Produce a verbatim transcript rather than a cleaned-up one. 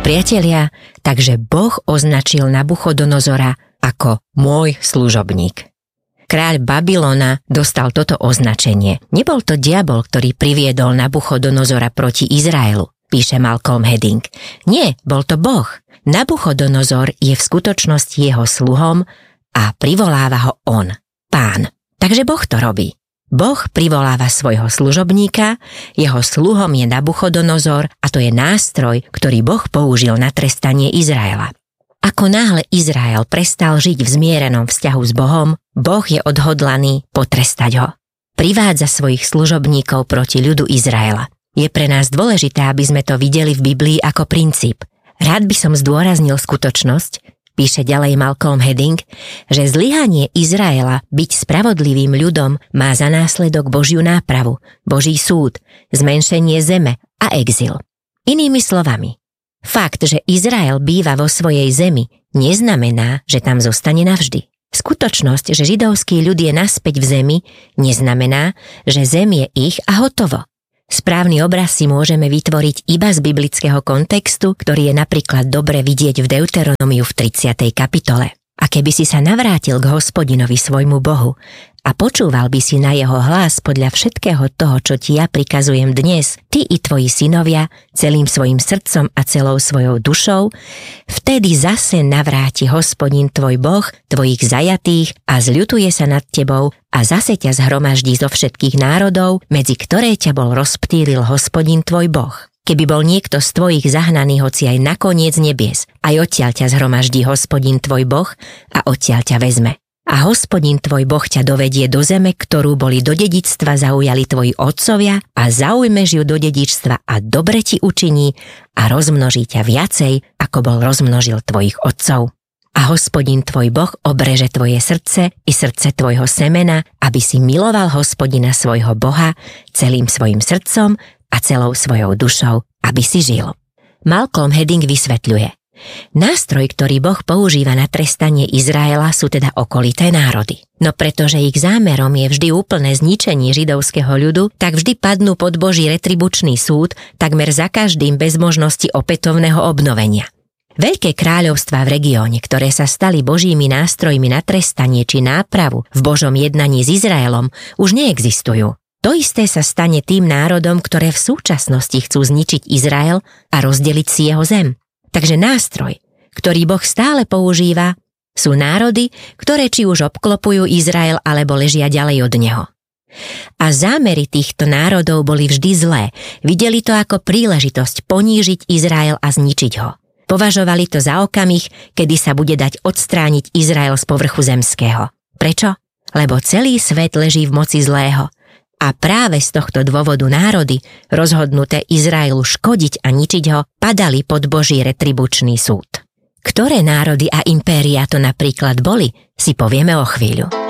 Priatelia, takže Boh označil Nabuchodonozora ako môj služobník. Kráľ Babylona dostal toto označenie. Nebol to diabol, ktorý priviedol Nabuchodonozora proti Izraelu, píše Malcolm Hedding. Nie, bol to Boh. Nabuchodonozor je v skutočnosti jeho sluhom a privoláva ho on, Pán. Takže Boh to robí. Boh privoláva svojho služobníka, jeho sluhom je Nabuchodonozor a to je nástroj, ktorý Boh použil na trestanie Izraela. Ako náhle Izrael prestal žiť v zmierenom vzťahu s Bohom, Boh je odhodlaný potrestať ho. Privádza svojich služobníkov proti ľudu Izraela. Je pre nás dôležité, aby sme to videli v Biblii ako princíp. Rád by som zdôraznil skutočnosť, píše ďalej Malcolm Hedding, že zlyhanie Izraela byť spravodlivým ľudom má za následok Božiu nápravu, Boží súd, zmenšenie zeme a exil. Inými slovami, fakt, že Izrael býva vo svojej zemi, neznamená, že tam zostane navždy. Skutočnosť, že židovský ľud je naspäť v zemi, neznamená, že zem je ich a hotovo. Správny obraz si môžeme vytvoriť iba z biblického kontextu, ktorý je napríklad dobre vidieť v Deuteronomiu v tridsiatej kapitole. A keby si sa navrátil k Hospodinovi svojmu Bohu a počúval by si na jeho hlas podľa všetkého toho, čo ti ja prikazujem dnes, ty i tvoji synovia, celým svojim srdcom a celou svojou dušou, vtedy zase navráti Hospodin tvoj Boh tvojich zajatých a zľutuje sa nad tebou a zase ťa zhromaždí zo všetkých národov, medzi ktoré ťa bol rozptýlil Hospodin tvoj Boh. Keby bol niekto z tvojich zahnaný hoci aj na koniec nebies, aj odtiaľ ťa zhromaždí Hospodin tvoj Boh a odtiaľ ťa vezme. A Hospodin tvoj Boh ťa dovedie do zeme, ktorú boli do dedičstva zaujali tvoji otcovia a zaujmeš ju do dedičstva a dobre ti učiní a rozmnoží ťa viacej, ako bol rozmnožil tvojich otcov. A Hospodin tvoj Boh obreže tvoje srdce i srdce tvojho semena, aby si miloval Hospodina svojho Boha celým svojim srdcom a celou svojou dušou, aby si žil. Malcolm Hedding vysvetľuje. Nástroj, ktorý Boh používa na trestanie Izraela, sú teda okolité národy. No pretože ich zámerom je vždy úplné zničenie židovského ľudu, tak vždy padnú pod Boží retribučný súd, takmer za každým bez možnosti opätovného obnovenia. Veľké kráľovstvá v regióne, ktoré sa stali Božími nástrojmi na trestanie či nápravu v Božom jednaní s Izraelom, už neexistujú. To isté sa stane tým národom, ktoré v súčasnosti chcú zničiť Izrael a rozdeliť si jeho zem. Takže nástroj, ktorý Boh stále používa, sú národy, ktoré či už obklopujú Izrael alebo ležia ďalej od neho. A zámery týchto národov boli vždy zlé. Videli to ako príležitosť ponížiť Izrael a zničiť ho. Považovali to za okamih, kedy sa bude dať odstrániť Izrael z povrchu zemského. Prečo? Lebo celý svet leží v moci zlého. A práve z tohto dôvodu národy, rozhodnuté Izraelu škodiť a ničiť ho, padali pod Boží retribučný súd. Ktoré národy a impéria to napríklad boli, si povieme o chvíľu.